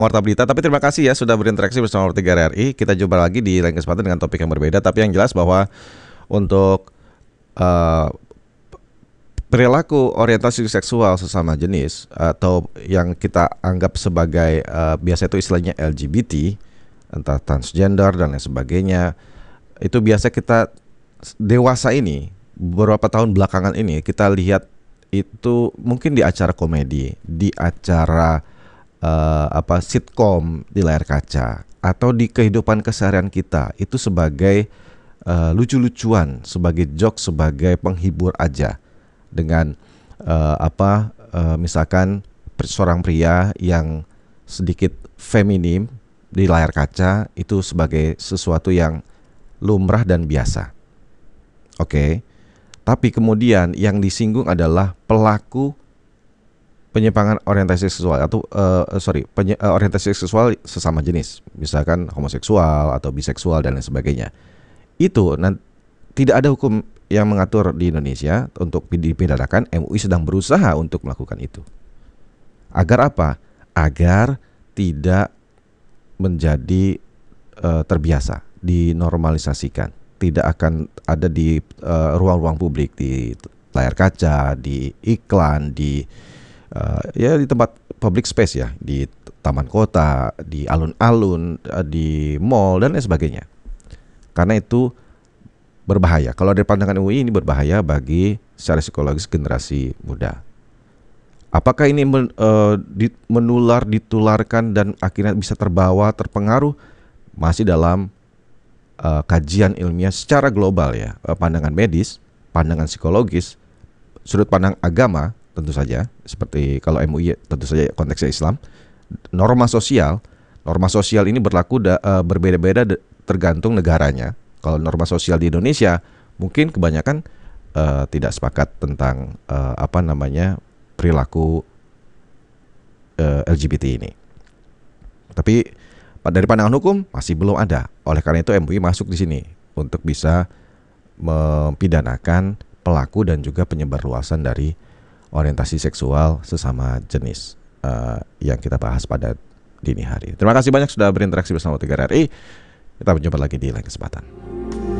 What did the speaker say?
Warta Berita. Tapi terima kasih ya sudah berinteraksi bersama Warta 3 RRI. Kita jumpa lagi di lain kesempatan dengan topik yang berbeda. Tapi yang jelas bahwa untuk uh, perilaku orientasi seksual sesama jenis atau yang kita anggap sebagai biasa itu istilahnya LGBT, entah transgender dan lain sebagainya, itu biasa kita dewasa ini beberapa tahun belakangan ini kita lihat itu mungkin di acara komedi, di acara sitkom di layar kaca atau di kehidupan keseharian kita itu sebagai lucu-lucuan, sebagai joke, sebagai penghibur aja dengan misalkan seorang pria yang sedikit feminim di layar kaca itu sebagai sesuatu yang lumrah dan biasa. Oke. Tapi kemudian yang disinggung adalah pelaku penyimpangan orientasi seksual atau orientasi seksual sesama jenis, misalkan homoseksual atau biseksual dan lain sebagainya. Itu tidak ada hukum yang mengatur di Indonesia untuk dipidanakan. MUI sedang berusaha untuk melakukan itu. Agar apa? Agar tidak menjadi terbiasa, dinormalisasikan. Tidak akan ada di ruang-ruang publik, di layar kaca, di iklan, di tempat public space ya, di taman kota, di alun-alun, di mall dan lain sebagainya. Karena itu berbahaya. Kalau dari pandangan UI ini berbahaya bagi secara psikologis generasi muda. Apakah ini menular, ditularkan dan akhirnya bisa terbawa, terpengaruh? Masih dalam kajian ilmiah secara global ya, pandangan medis, pandangan psikologis, sudut pandang agama. Tentu saja, seperti kalau MUI tentu saja konteksnya Islam. Norma sosial ini berlaku berbeda-beda tergantung negaranya. Kalau norma sosial di Indonesia mungkin kebanyakan tidak sepakat tentang perilaku LGBT ini. Tapi dari pandangan hukum masih belum ada. Oleh karena itu MUI masuk di sini untuk bisa mempidanakan pelaku dan juga penyebarluasan dari orientasi seksual sesama jenis yang kita bahas pada dini hari. Terima kasih banyak sudah berinteraksi bersama 3 RRI. Kita berjumpa lagi di lain kesempatan.